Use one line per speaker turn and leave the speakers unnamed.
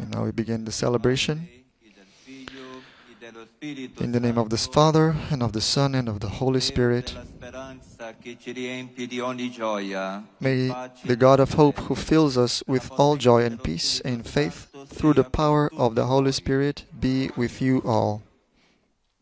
Now we begin the celebration. In the name of the Father, and of the Son, and of the Holy Spirit. May the God of hope, who fills us with all joy and peace in faith through the power of the Holy Spirit, be with you all.